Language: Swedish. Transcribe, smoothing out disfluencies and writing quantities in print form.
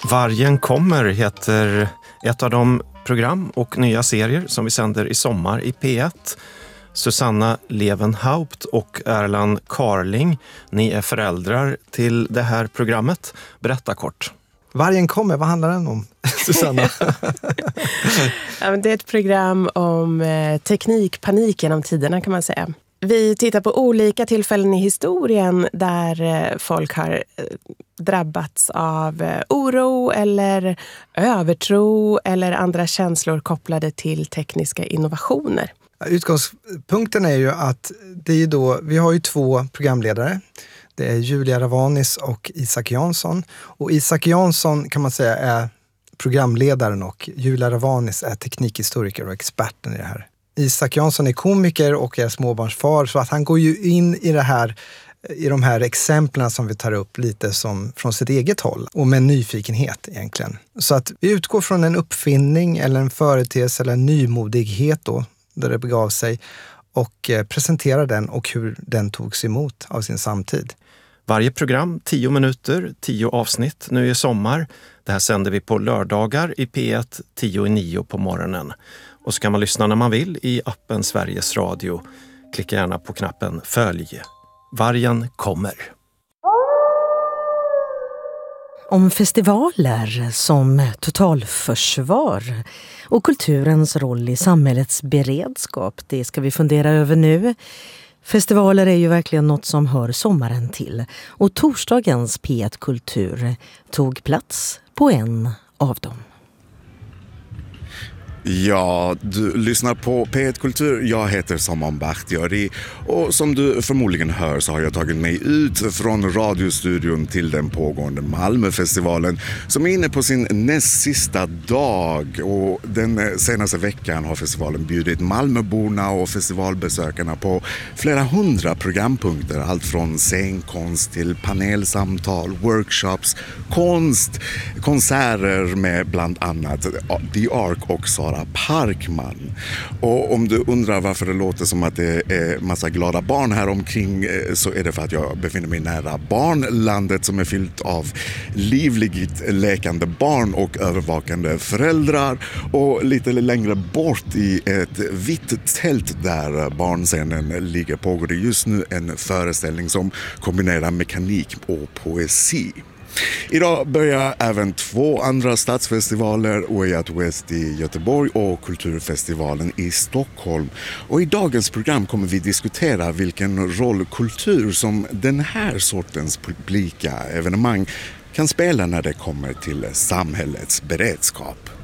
Vargen kommer heter ett av de program och nya serier som vi sänder i sommar i P1. Susanna Levenhaupt och Erland Carling, ni är föräldrar till det här programmet. Berätta kort. Vargen kommer, vad handlar den om, Susanna? Ja, men det är ett program om teknikpanik genom tiderna kan man säga. Vi tittar på olika tillfällen i historien där folk har drabbats av oro eller övertro eller andra känslor kopplade till tekniska innovationer. Utgångspunkten är ju att det är då, vi har ju två programledare. Det är Julia Ravanis och Isak Jansson. Och Isak Jansson kan man säga är programledaren och Julia Ravanis är teknikhistoriker och experten i det här. Isak Jansson är komiker och är småbarnsfar, så att han går ju in i det här, i de här exemplen som vi tar upp lite som från sitt eget håll och med nyfikenhet egentligen. Så att vi utgår från en uppfinning eller en företeelse eller en nymodighet då, där det begav sig, och presenterar den och hur den togs emot av sin samtid. Varje program 10 minuter, 10 avsnitt nu i sommar. Det här sänder vi på lördagar i P1 10:09 på morgonen. Och så kan man lyssna när man vill i appen Sveriges Radio. Klicka gärna på knappen Följ. Vargen kommer. Om festivaler som totalförsvar och kulturens roll i samhällets beredskap, det ska vi fundera över nu. Festivaler är ju verkligen något som hör sommaren till, och torsdagens P1 Kultur tog plats på en av dem. Ja, du lyssnar på P1 Kultur. Jag heter Saman Bakhtiari och som du förmodligen hör så har jag tagit mig ut från radiostudion till den pågående Malmöfestivalen som är inne på sin näst sista dag, och den senaste veckan har festivalen bjudit Malmöborna och festivalbesökarna på flera 100 programpunkter, allt från scenkonst till panelsamtal, workshops, konst, konserter med bland annat The Ark och Sara Parkman. Och om du undrar varför det låter som att det är massa glada barn här omkring, så är det för att jag befinner mig nära barnlandet som är fyllt av livligt lekande barn och övervakande föräldrar, och lite längre bort i ett vitt tält där barnscenen ligger pågår det just nu en föreställning som kombinerar mekanik och poesi. Idag börjar även 2 andra stadsfestivaler, Way Out West i Göteborg och Kulturfestivalen i Stockholm. Och i dagens program kommer vi diskutera vilken roll kultur som den här sortens publika evenemang kan spela när det kommer till samhällets beredskap.